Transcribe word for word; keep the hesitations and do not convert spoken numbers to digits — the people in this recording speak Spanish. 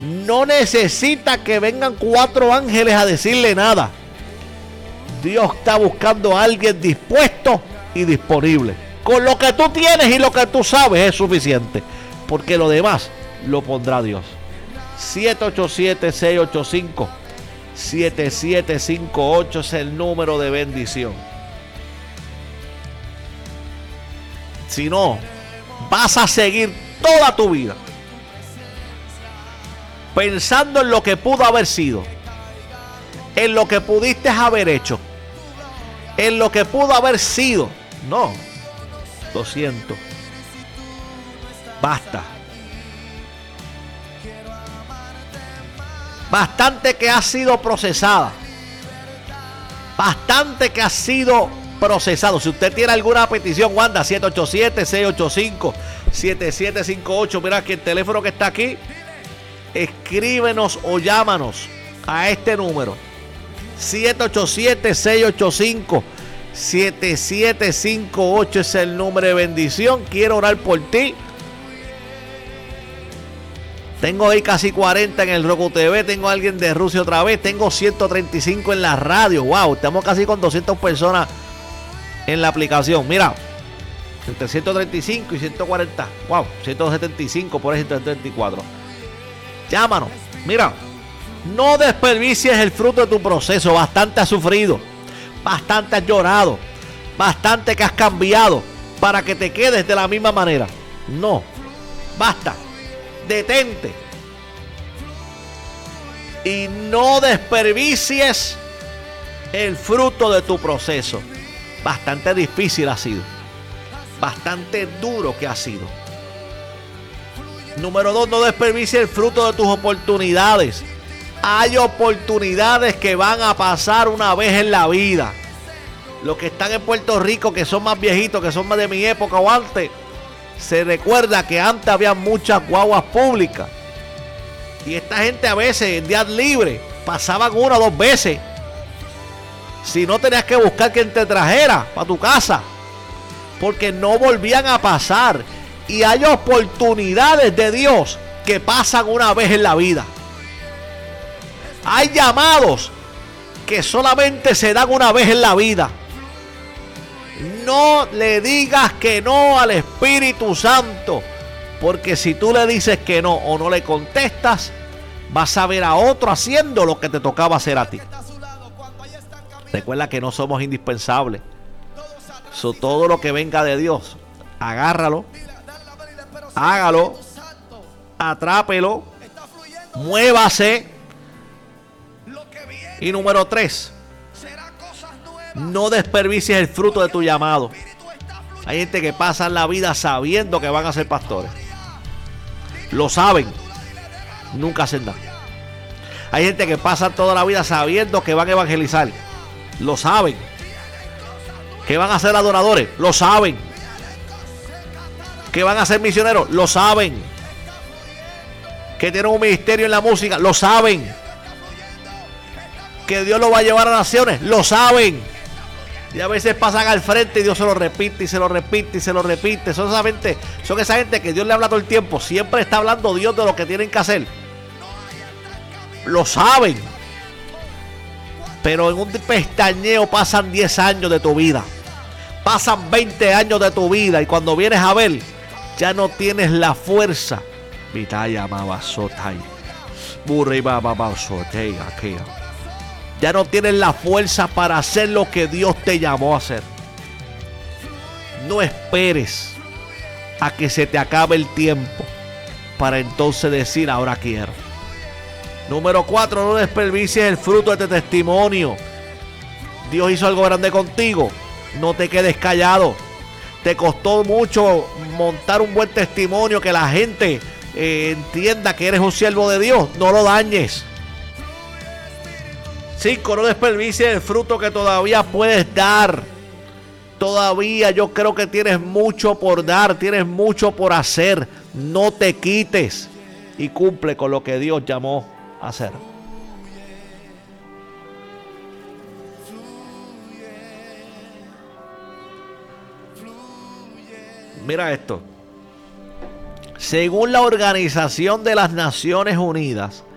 No necesita que vengan cuatro ángeles a decirle nada. Dios está buscando a alguien dispuesto y disponible. Con lo que tú tienes y lo que tú sabes es suficiente, porque lo demás lo pondrá Dios. siete ocho siete, seis ocho cinco, siete siete cinco ocho es el número de bendición. Si no, vas a seguir toda tu vida pensando en lo que pudo haber sido, en lo que pudiste haber hecho, en lo que pudo haber sido. No, lo siento. Basta. Bastante que ha sido procesada. Bastante que ha sido procesado. Si usted tiene alguna petición, Wanda, siete ocho siete, seis ocho cinco, siete siete cinco ocho. Mira que el teléfono que está aquí. Escríbenos o llámanos a este número. siete ocho siete, seis ocho cinco, siete siete cinco ocho es el número de bendición. Quiero orar por ti. Tengo ahí casi cuarenta en el Roku T V. Tengo a alguien de Rusia otra vez. Tengo ciento treinta y cinco en la radio. Wow, estamos casi con doscientas personas en la aplicación. Mira, entre ciento treinta y cinco y ciento cuarenta. Wow, ciento setenta y cinco por ahí, ciento treinta y cuatro. Llámanos. Mira, no desperdicies el fruto de tu proceso. Bastante has sufrido, bastante has llorado, bastante que has cambiado para que te quedes de la misma manera. No, basta. Detente y no desperdicies el fruto de tu proceso. Bastante difícil ha sido, bastante duro que ha sido. Número dos, no desperdicies el fruto de tus oportunidades. Hay oportunidades que van a pasar una vez en la vida. Los que están en Puerto Rico, que son más viejitos, que son más de mi época o antes, se recuerda que antes había muchas guaguas públicas. Y esta gente a veces en días libres pasaban una o dos veces. Si no, tenías que buscar quien te trajera para tu casa, porque no volvían a pasar. Y hay oportunidades de Dios que pasan una vez en la vida. Hay llamados que solamente se dan una vez en la vida. No le digas que no al Espíritu Santo, porque si tú le dices que no o no le contestas, vas a ver a otro haciendo lo que te tocaba hacer a ti. Recuerda que no somos indispensables. So, todo lo que venga de Dios, agárralo, hágalo, atrápelo, muévase. Y número tres, no desperdicies el fruto de tu llamado. Hay gente que pasa la vida sabiendo que van a ser pastores. Lo saben, nunca hacen nada. Hay gente que pasa toda la vida sabiendo que van a evangelizar. Lo saben. Que van a ser adoradores. Lo saben. Que van a ser misioneros. Lo saben. Que tienen un ministerio en la música. Lo saben. Que Dios lo va a llevar a naciones. Lo saben. Y a veces pasan al frente y Dios se lo repite y se lo repite y se lo repite. Son esa gente, son esa gente que Dios le habla todo el tiempo. Siempre está hablando Dios de lo que tienen que hacer. Lo saben. Pero en un pestañeo pasan diez años de tu vida. Pasan veinte años de tu vida. Y cuando vienes a ver, ya no tienes la fuerza. Ya no tienes la fuerza para hacer lo que Dios te llamó a hacer. No esperes a que se te acabe el tiempo para entonces decir ahora quiero. Número cuatro, no desperdicies el fruto de este testimonio. Dios hizo algo grande contigo. No te quedes callado. Te costó mucho montar un buen testimonio, que la gente eh, entienda que eres un siervo de Dios. No lo dañes. Cinco, no desperdicies el fruto que todavía puedes dar. Todavía yo creo que tienes mucho por dar, tienes mucho por hacer. No te quites y cumple con lo que Dios llamó a hacer. Mira esto. Según la Organización de las Naciones Unidas,